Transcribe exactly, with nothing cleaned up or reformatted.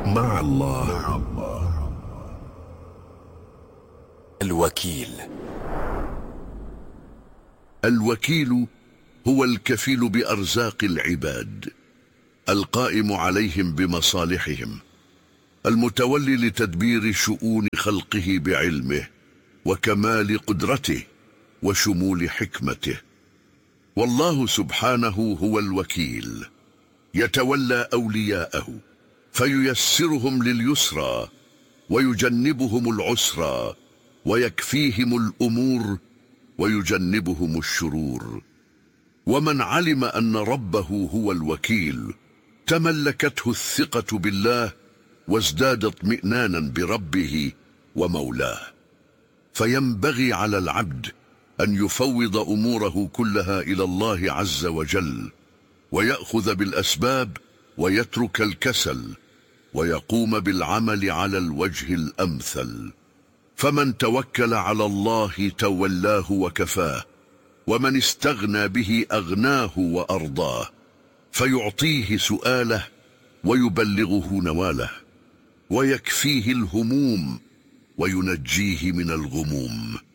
مع الله. الوكيل. الوكيل هو الكفيل بأرزاق العباد، القائم عليهم بمصالحهم، المتولي لتدبير شؤون خلقه بعلمه وكمال قدرته وشمول حكمته. والله سبحانه هو الوكيل، يتولى أولياءه فييسرهم لليسرى ويجنبهم العسرى، ويكفيهم الأمور ويجنبهم الشرور. ومن علم أن ربه هو الوكيل تملكته الثقة بالله، وازداد اطمئنانا بربه ومولاه. فينبغي على العبد أن يفوض أموره كلها إلى الله عز وجل، ويأخذ بالأسباب ويترك الكسل، ويقوم بالعمل على الوجه الأمثل. فمن توكل على الله تولاه وكفاه، ومن استغنى به أغناه وأرضاه، فيعطيه سؤاله ويبلغه نواله، ويكفيه الهموم وينجيه من الغموم.